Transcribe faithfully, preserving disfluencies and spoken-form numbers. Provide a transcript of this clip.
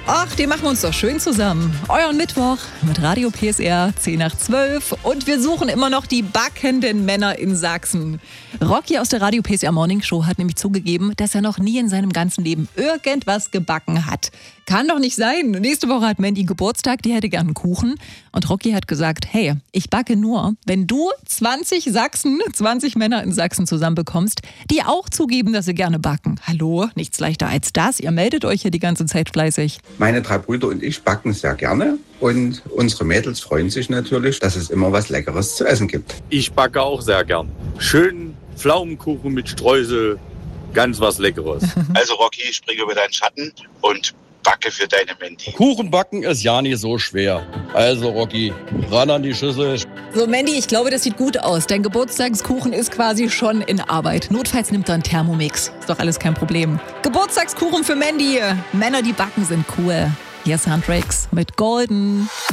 Ach, den machen wir uns doch schön zusammen. Euren Mittwoch mit Radio P S R zehn nach zwölf. Und wir suchen immer noch die backenden Männer in Sachsen. Rocky aus der Radio P S R Morning Show hat nämlich zugegeben, dass er noch nie in seinem ganzen Leben irgendwas gebacken hat. Kann doch nicht sein. Nächste Woche hat Mandy Geburtstag, die hätte gern einen Kuchen. Und Rocky hat gesagt, hey, ich backe nur, wenn du zwanzig Sachsen, zwanzig Männer in Sachsen zusammenbekommst, die auch zugeben, dass sie gerne backen. Hallo, nichts leichter als das. Ihr meldet euch ja die ganze Zeit fleißig. Meine drei Brüder und ich backen sehr gerne. Und unsere Mädels freuen sich natürlich, dass es immer was Leckeres zu essen gibt. Ich backe auch sehr gern. Schön Pflaumenkuchen mit Streusel, ganz was Leckeres. Also Rocky, ich springe über deinen Schatten und backe für deine Mandy. Kuchen backen ist ja nicht so schwer. Also Rocky, ran an die Schüssel. So Mandy, ich glaube, das sieht gut aus. Dein Geburtstagskuchen ist quasi schon in Arbeit. Notfalls nimmt er einen Thermomix. Ist doch alles kein Problem. Geburtstagskuchen für Mandy. Männer, die backen, sind cool. Hier ist Handrakes mit Golden.